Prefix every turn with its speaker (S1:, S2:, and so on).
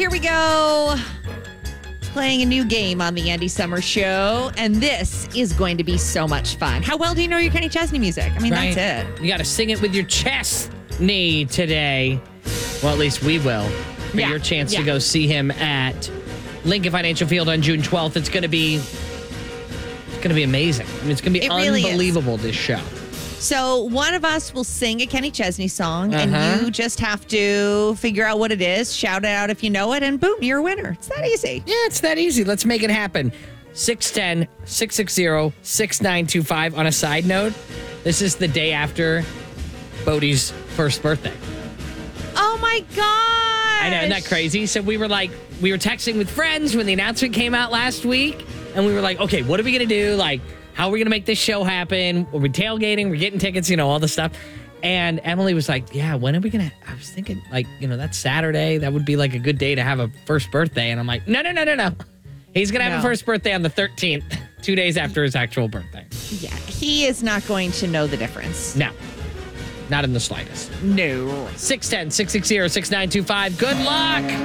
S1: here we go. Playing a new game on the Andy Summers Show, and this is going to be so much fun. How well do you know your Kenny Chesney music? I mean,
S2: Right.
S1: that's it.
S2: You got to sing it with your chest knee today. Well, at least we will. For
S1: Yeah.
S2: your chance to
S1: Yeah.
S2: go see him at Lincoln Financial Field on June 12th. It's going to be amazing. I mean, it's going to be
S1: It really is.
S2: unbelievable, this show.
S1: So one of us will sing a Kenny Chesney song, and you just have to figure out what it is, shout it out if you know it, and boom, you're a winner. It's that easy.
S2: Yeah, it's that easy. Let's make it happen. 610-660-6925. On a side note, this is the day after Bodie's first birthday.
S1: Oh my gosh.
S2: I know, isn't that crazy? So we were texting with friends when the announcement came out last week, and we were like, okay, what are we going to do? Like, how are we going to make this show happen? Are we tailgating? We're getting tickets, all the stuff. And Emily was like, yeah, when are we going to? I was thinking, that's Saturday. That would be like a good day to have a first birthday. And I'm like, no. He's going to have a first birthday on the 13th, 2 days after his actual birthday.
S1: Yeah, he is not going to know the difference.
S2: No, not in the slightest.
S1: No.
S2: 610-660-6925. Good luck.